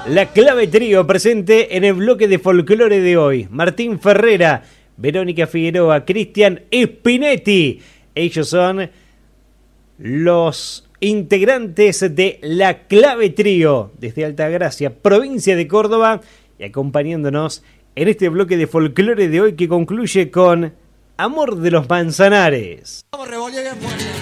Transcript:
La Clave Trío presente en el bloque de folclore de hoy. Martín Ferrera, Verónica Figueroa, Cristian Spinetti. Ellos son los integrantes de La Clave Trío desde Altagracia, provincia de Córdoba, y acompañándonos en este bloque de folclore de hoy que concluye con Amor de los Manzanares. Vamos, revolvió bien fuerte.